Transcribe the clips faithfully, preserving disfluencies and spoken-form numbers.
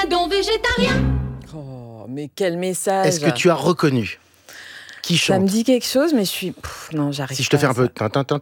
don végétarien. Oh, mais quel message. Est-ce que tu as reconnu qui chante? Ça me dit quelque chose, mais je suis... Pff, non, j'arrive pas. Si je te fais un peu...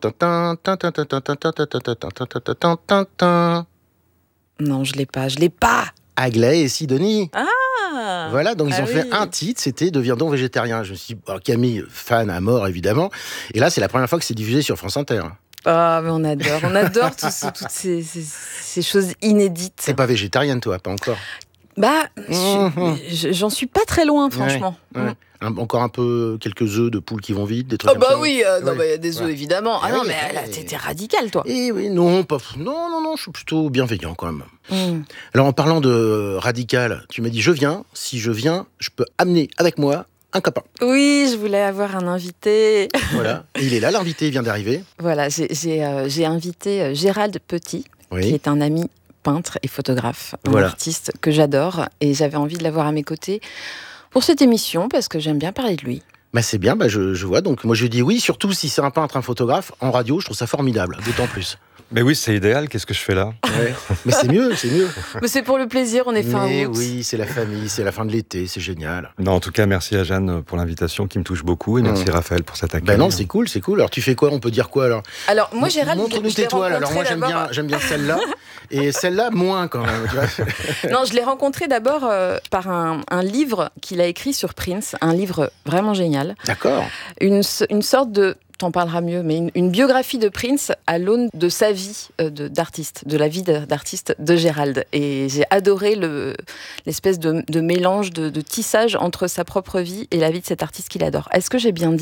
Non, je l'ai pas, je l'ai pas. Aglaé et Sidonie. Ah. Voilà, donc ils ah ont oui. fait un titre, c'était Deviens donc végétarien. Je me suis dit, oh, Camille, fan à mort évidemment. Et là, c'est la première fois que c'est diffusé sur France Inter. Ah, mais on adore, on adore tout ce- toutes ces, ces, ces choses inédites. T'es pas végétarienne, toi, pas encore. Bah, Mmh. je- j'en suis pas très loin, franchement. Ouais, ouais. Mm. Un- encore un peu, quelques œufs de poule qui vont vite, des trucs Oh comme bah ça. oui, euh, non, Ouais. bah, il y a des œufs Voilà. évidemment. Ah Ah non, oui, mais là, oui. t'es, t'es radical, toi. Eh oui, non, pas, non, non, non, je suis plutôt bienveillant quand même. Mm. Alors en parlant de radical, tu m'as dit je viens, si je viens, je peux amener avec moi un copain. Oui, je voulais avoir un invité. Voilà, et il est là, l'invité il vient d'arriver. Voilà, j'ai, j'ai, euh, j'ai invité euh, Gérald Petit, qui Oui. est un ami peintre et photographe, un Voilà. artiste que j'adore, et j'avais envie de l'avoir à mes côtés pour cette émission parce que j'aime bien parler de lui. Bah c'est bien, bah je, je vois, donc moi je dis oui, surtout si c'est un peintre, un photographe, en radio, je trouve ça formidable, d'autant plus. Mais oui, c'est idéal, qu'est-ce que je fais là? Ouais. Mais c'est mieux, c'est mieux. Mais c'est pour le plaisir, on est fin Mais août. oui, c'est la famille, c'est la fin de l'été, c'est génial. Non, en tout cas, merci à Jeanne pour l'invitation qui me touche beaucoup et merci Mmh. Raphaël pour cet accueil. Ben non, c'est cool, c'est cool. Alors tu fais quoi? On peut dire quoi alors? Alors, moi, Gérald, Montre-nous je l'ai tes toiles. Alors moi rencontré j'aime d'abord- bien, j'aime bien celle-là et celle-là moins quand même. Tu vois. Non, je l'ai rencontré d'abord euh, par un, un livre qu'il a écrit sur Prince, un livre vraiment génial. D'accord. Une, s- une sorte de, t'en parleras mieux, mais une, une biographie de Prince à l'aune de sa vie euh, de- d'artiste, de la vie de- d'artiste de Gérald. Et j'ai adoré le, l'espèce de, de mélange, de, de tissage entre sa propre vie et la vie de cet artiste qu'il adore. Est-ce que j'ai bien dit ?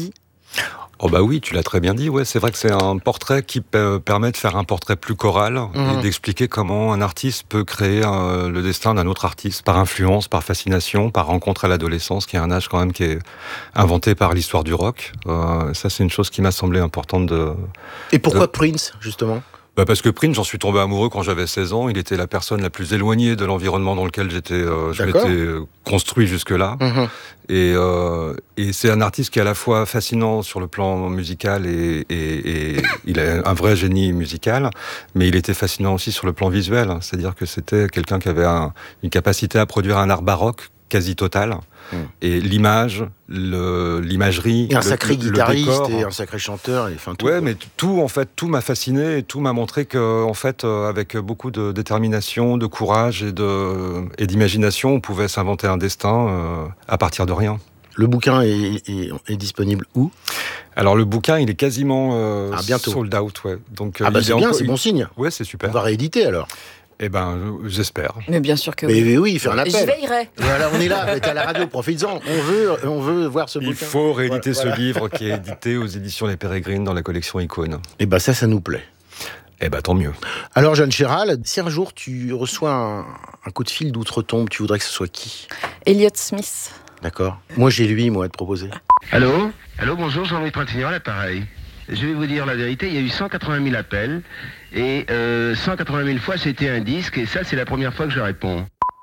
Oh bah oui, tu l'as très bien dit. Ouais, c'est vrai que c'est un portrait qui pe- permet de faire un portrait plus choral Mhm. et d'expliquer comment un artiste peut créer euh, le destin d'un autre artiste par influence, par fascination, par rencontre à l'adolescence, qui est un âge quand même qui est inventé par l'histoire du rock. Euh, ça, c'est une chose qui m'a semblé importante de. Et pourquoi Prince justement? Bah parce que Prince, j'en suis tombé amoureux quand j'avais seize ans. Il était la personne la plus éloignée de l'environnement dans lequel j'étais, euh, je D'accord. m'étais euh, construit jusque-là. Mhm. Et, euh, et c'est un artiste qui est à la fois fascinant sur le plan musical et, et, et il a un vrai génie musical, mais il était fascinant aussi sur le plan visuel. C'est-à-dire que c'était quelqu'un qui avait un, une capacité à produire un art baroque quasi total. Mm. Et l'image, le, l'imagerie, Et un le- sacré le, le guitariste décor. et un sacré chanteur et enfin tout. Ouais, mais t- tout en fait, tout m'a fasciné et tout m'a montré que, en fait, euh, avec beaucoup de détermination, de courage et de et d'imagination, on pouvait s'inventer un destin euh, à partir de rien. Le bouquin est, est, est disponible où? Alors le bouquin, il est quasiment euh, Ah, bientôt. sold out, ouais. Donc euh, Ah bah il c'est est bien, encore- c'est bon signe. Ouais, c'est On super. va rééditer alors. Eh ben, je- j'espère. Mais bien sûr que Mais, oui. mais oui, faire un J'y appel. veillerai. Voilà, on est là, t'es à la radio, profites-en. On veut, on veut voir ce Il bouquin. faut rééditer Voilà, ce livre qui est édité aux éditions Les Pérégrines dans la collection Icône. Et bah ça, ça nous plaît. Eh ben, tant mieux. Alors, Jeanne Chéral, si un jour tu reçois un, un coup de fil d'outre-tombe, tu voudrais que ce soit qui? Elliott Smith. D'accord. Moi, j'ai lui, moi, à te proposer. Allô Allô, bonjour, Jean-Louis Trintignant, l'appareil. Je vais vous dire la vérité, il y a eu cent quatre-vingt mille appels, et euh, cent quatre-vingt mille fois c'était un disque, et ça c'est la première fois que je réponds.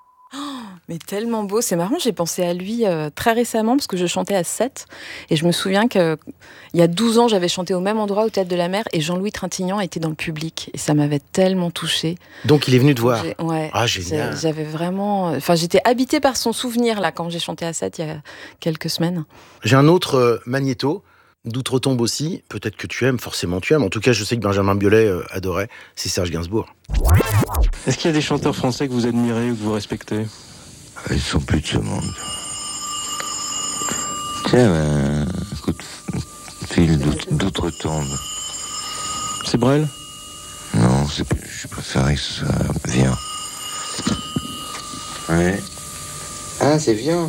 Mais tellement beau, c'est marrant, j'ai pensé à lui euh, très récemment parce que je chantais à sept et je me souviens qu'il y a douze ans, j'avais chanté au même endroit au Théâtre de la Mer et Jean-Louis Trintignant était dans le public et ça m'avait tellement touchée. Donc, il est venu te voir. J'ai- ouais, Ah, génial. j'ai- J'avais vraiment... Enfin, j'étais habitée par son souvenir là quand j'ai chanté à sept il y a quelques semaines. J'ai un autre euh, magnéto, d'outre-tombe aussi. Peut-être que tu aimes, forcément tu aimes. En tout cas, je sais que Benjamin Biolay euh, adorait. C'est Serge Gainsbourg. Est-ce qu'il y a des chanteurs français que vous admirez ou que vous respectez? Ils sont plus de ce monde. Tiens, un coup de fil d'outre- d'outre-tombe. C'est Brel? Non, c'est plus- je préférais que ce soit Vian. Ouais. Ah, c'est Vian.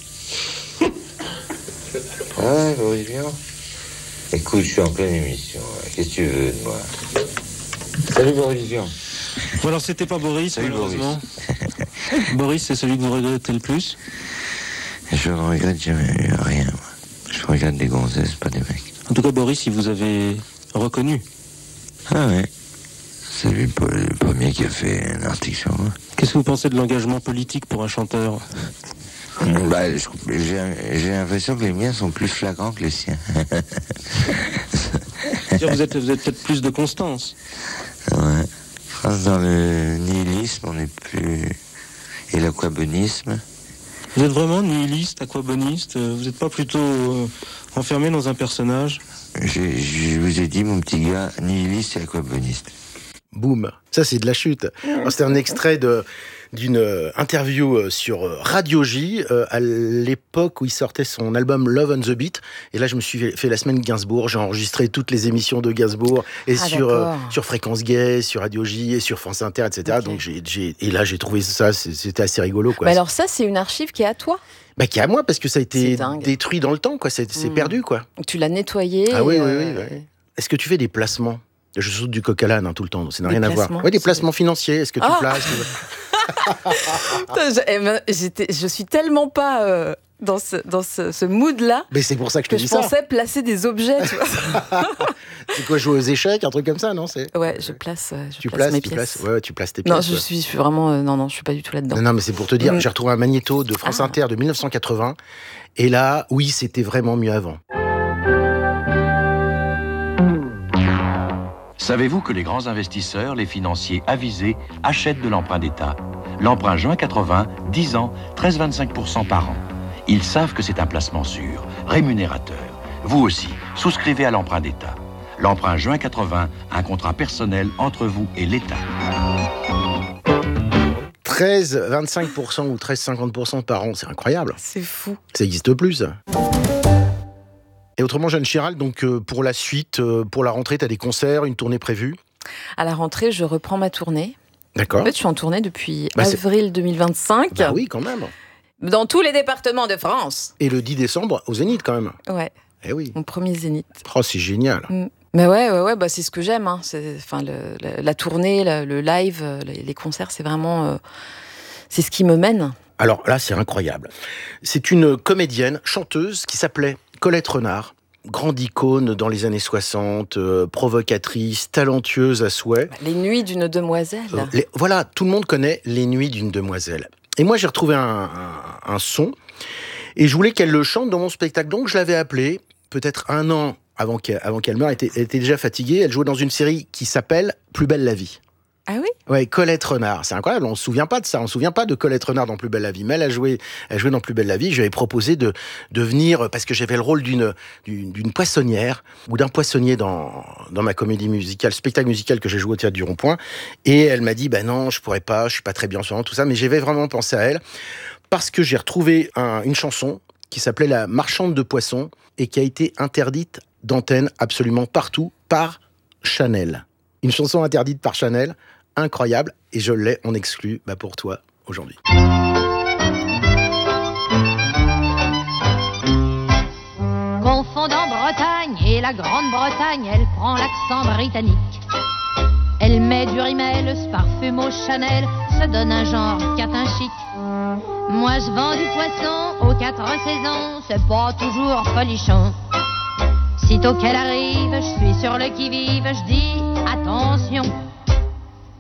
Ah, Boris Vian. Écoute, je suis en pleine émission. Qu'est-ce que tu veux de moi? Salut Boris Vian. Bon alors c'était pas Boris, Salut, malheureusement. Boris, c'est celui que vous regrettez le plus? Je ne regrette jamais rien, moi. Je regrette des gonzesses, pas des mecs. En tout cas, Boris, il vous avait reconnu. Ah ouais. C'est lui le premier qui a fait un article sur moi. Qu'est-ce que vous pensez de l'engagement politique pour un chanteur? Bah, je- j'ai, j'ai l'impression que les miens sont plus flagrants que les siens. C'est-à-dire, vous êtes, vous êtes peut-être plus de constance. Ouais. Je pense que dans le nihilisme, on est plus et l'aquabonisme. Vous êtes vraiment nihiliste, aquaboniste? Vous n'êtes pas plutôt euh, enfermé dans un personnage? Je, je vous ai dit, mon petit gars, nihiliste et aquaboniste. Boum, ça c'est de la chute. Alors, c'était un extrait de, d'une euh, interview euh, sur euh, Radio J, euh, à l'époque où il sortait son album Love on the Beat. Et là, je me suis fait, fait la semaine Gainsbourg. J'ai enregistré toutes les émissions de Gainsbourg et Ah, sur, euh, d'accord. sur Fréquence Gay, sur Radio J et sur France Inter, et cetera. Ok. Donc, j'ai, j'ai, et là, j'ai trouvé ça, c'est- c'était assez rigolo, quoi. Mais alors ça, c'est une archive qui est à toi. Bah, qui est à moi, parce que ça a été C'est dingue. détruit dans le temps, quoi. C'est, c'est Mm. perdu, quoi. Tu l'as nettoyé. Ah oui, et, oui, euh, oui, oui. Est-ce que tu fais des placements? Je saute du coq à l'âne hein, tout le temps, ça n'a Des rien à voir. placements, Oui, des c'est- placements financiers. Est-ce que tu Ah places Putain, je, eh ben, j'étais, je suis tellement pas euh, dans ce, dans ce, ce mood-là Mais c'est pour ça que je te que je dis ça. pensais placer des objets. Tu vois. C'est quoi, jouer aux échecs, un truc comme ça, non c'est... Ouais, je place, euh, je Tu place, places, mes tu pièces. places, ouais, tu places tes pièces. Non, je ouais. suis, je suis vraiment, euh, non, non, je suis pas du tout là-dedans. Non, non, mais c'est pour te dire, Mm. j'ai retrouvé un magnéto de France Ah. Inter de dix-neuf cent quatre-vingts. Et là, oui, c'était vraiment mieux avant. Savez-vous que les grands investisseurs, les financiers avisés, achètent de l'emprunt d'État? L'emprunt juin quatre-vingts, dix ans, treize virgule vingt-cinq pour cent par an. Ils savent que c'est un placement sûr, rémunérateur. Vous aussi, souscrivez à l'emprunt d'État. L'emprunt juin quatre-vingts, un contrat personnel entre vous et l'État. treize virgule vingt-cinq pour cent ou treize virgule cinquante pour cent par an, c'est incroyable. C'est fou. Ça n'existe plus, ça. Et autrement, Jeanne Chiral, donc euh, pour la suite, euh, pour la rentrée, tu as des concerts, une tournée prévue? À la rentrée, je reprends ma tournée. D'accord. En fait, je suis en tournée depuis Bah, c'est- avril deux mille vingt-cinq. Bah oui, quand même. Dans tous les départements de France. Et le dix décembre, au Zénith, quand même. Ouais, Eh oui. mon premier Zénith. Oh, c'est génial. Mm. Mais ouais, ouais, ouais, bah c'est ce que j'aime. Hein. C'est, enfin, le- la, la tournée, la- le live, euh, les, les concerts, c'est vraiment, euh, c'est ce qui me mène. Alors là, c'est incroyable. C'est une comédienne, chanteuse, qui s'appelait Colette Renard. Grande icône dans les années soixante, euh, provocatrice, talentueuse à souhait. Les nuits d'une demoiselle. Euh, les- voilà, tout le monde connaît Les Nuits d'une demoiselle. Et moi, j'ai retrouvé un, un- un son, et je voulais qu'elle le chante dans mon spectacle. Donc, je l'avais appelée, peut-être un an avant qu'elle, avant qu'elle meure. Elle était, elle était déjà fatiguée. Elle jouait dans une série qui s'appelle Plus belle la vie. Ah oui? Ouais, Colette Renard. C'est incroyable, on se souvient pas de ça. On se souvient pas de Colette Renard dans Plus belle la vie. Mais elle a joué, elle a joué dans Plus belle la vie. Je lui avais proposé de, de venir, parce que j'avais le rôle d'une, d'une, d'une poissonnière, ou d'un poissonnier dans, dans ma comédie musicale, spectacle musical que j'ai joué au Théâtre du Rond-Point. Et elle m'a dit, bah non, je pourrais pas, je suis pas très bien en ce moment, tout ça. Mais j'avais vraiment pensé à elle, parce que j'ai retrouvé un- une chanson qui s'appelait La Marchande de Poissons, et qui a été interdite d'antenne absolument partout par Chanel. Une chanson interdite par Chanel, incroyable, et je l'ai en exclu bah, pour toi aujourd'hui. Confondant Bretagne et la Grande-Bretagne, elle prend l'accent britannique. Elle met du rimel, se parfume au Chanel, se donne un genre catin chic. Moi je vends du poisson aux quatre saisons, c'est pas toujours folichon. Sitôt qu'elle arrive, je suis sur le qui-vive, je dis attention.